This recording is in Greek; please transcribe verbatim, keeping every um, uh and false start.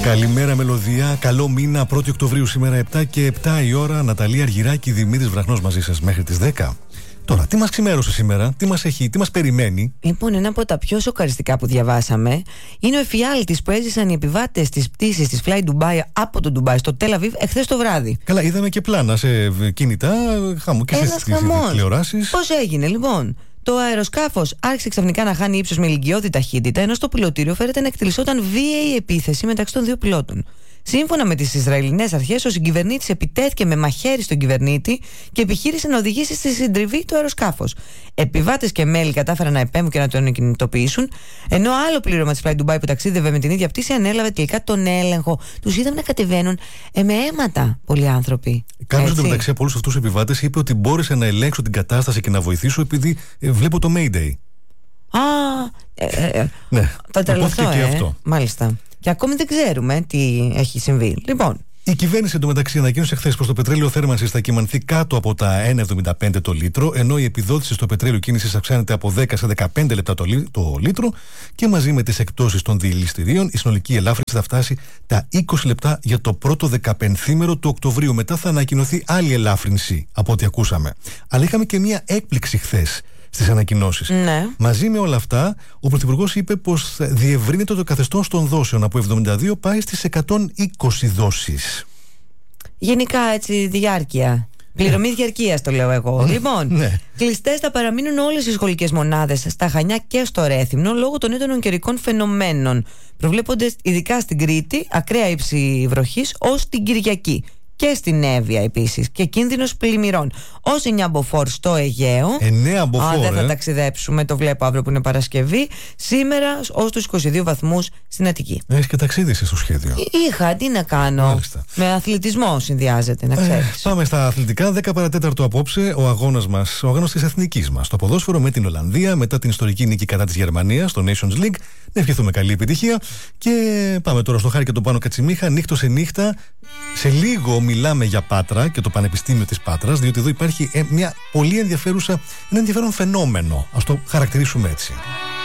Καλημέρα μελωδία, καλό μήνα, πρώτη Οκτωβρίου σήμερα επτά και επτά η ώρα. Ναταλία Αργυράκη, Δημήτρης Βραχνός μαζί σας μέχρι τις δέκα. Τώρα, τι μας ξημέρωσε σήμερα, τι μας έχει, τι μας περιμένει? Λοιπόν, ένα από τα πιο σοκαριστικά που διαβάσαμε είναι ο εφιάλτης που έζησαν οι επιβάτες της πτήσης της Fly Dubai από το Ντουμπάι στο Τελ Αβίβ εχθές το βράδυ. Καλά, είδαμε και πλάνα σε κινητά, χαμού και στις τηλεοράσεις. Πώς έγινε, λοιπόν? Το αεροσκάφος άρχισε ξαφνικά να χάνει ύψος με ηλικιώδη ταχύτητα, ενώ στο πιλωτήριο φέρεται να εκτελισόταν βίαιη επίθεση μεταξύ των δύο πιλότων. Σύμφωνα με τις Ισραηλινές αρχές, ο συγκυβερνήτης επιτέθηκε με μαχαίρι στον κυβερνήτη και επιχείρησε να οδηγήσει στη συντριβή του αεροσκάφους. Επιβάτες και μέλη κατάφεραν να επέμβουν και να τον κινητοποιήσουν, ενώ άλλο πλήρωμα της Fly Dubai που ταξίδευε με την ίδια πτήση ανέλαβε τελικά τον έλεγχο. Τους είδαμε να κατεβαίνουν ε, με αίματα πολλοί άνθρωποι. Κάποιος εντωμεταξύ από όλους αυτούς τους επιβάτες είπε ότι μπόρεσε να ελέγξω την κατάσταση και να βοηθήσω επειδή ε, βλέπω το Mayday. Α, ε, ε, ναι, το τελευταίο, και ε, αυτό. Μάλιστα. Και ακόμη δεν ξέρουμε τι έχει συμβεί. Λοιπόν, η κυβέρνηση εντωμεταξύ ανακοίνωσε χθες πως το πετρέλαιο θέρμανσης θα κυμανθεί κάτω από τα ένα κόμμα εβδομήντα πέντε το λίτρο, ενώ η επιδότηση στο πετρέλαιο κίνησης αυξάνεται από δέκα σε δεκαπέντε λεπτά το, λί, το λίτρο, και μαζί με τις εκπτώσεις των διελιστηρίων η συνολική ελάφρυνση θα φτάσει τα είκοσι λεπτά για το πρώτο δεκαπενθήμερο του Οκτωβρίου. Μετά θα ανακοινωθεί άλλη ελάφρυνση από ό,τι ακούσαμε. Αλλά είχαμε και μια έκπληξη χθες στις ανακοινώσεις. Ναι. Μαζί με όλα αυτά, ο Πρωθυπουργός είπε πως διευρύνεται το καθεστώς των δόσεων από εβδομήντα δύο πάει στις εκατόν είκοσι δόσεις. Γενικά έτσι διάρκεια. Πληρωμή ναι. διαρκείας το λέω εγώ. Ναι. Λοιπόν, ναι. κλειστές θα παραμείνουν όλες οι σχολικές μονάδες στα Χανιά και στο Ρέθυμνο λόγω των έντονων καιρικών φαινομένων. Προβλέπονται ειδικά στην Κρήτη ακραία ύψη βροχής ως την Κυριακή. Και στην Εύβοια επίσης. Και κίνδυνος πλημμυρών. Ως εννιά μποφόρ στο Αιγαίο. εννιά μποφόρ. Α, δεν θα ε. ταξιδέψουμε. Το βλέπω αύριο που είναι Παρασκευή. Σήμερα ως τους είκοσι δύο βαθμούς στην Αττική. Έχεις και ταξίδι στο σχέδιο. Είχα, τι να κάνω. Μάλιστα. Με αθλητισμό συνδυάζεται, να ξέρεις. Ε, πάμε στα αθλητικά. δέκα παρά τέταρτο απόψε ο αγώνας μας, ο αγώνας της εθνικής μας. Το ποδόσφαιρο με την Ολλανδία μετά την ιστορική νίκη κατά της Γερμανίας στο Nations League. Να ευχηθούμε καλή επιτυχία. Και πάμε τώρα στο Χάρη και τον Πάνο Κατσιμίχα. Νύχτο σε νύχτα. Σε λίγο μιλάμε για Πάτρα και το Πανεπιστήμιο της Πάτρας, διότι εδώ υπάρχει ε, μια πολύ ενδιαφέρουσα, ένα ενδιαφέρον φαινόμενο. Ας το χαρακτηρίσουμε έτσι.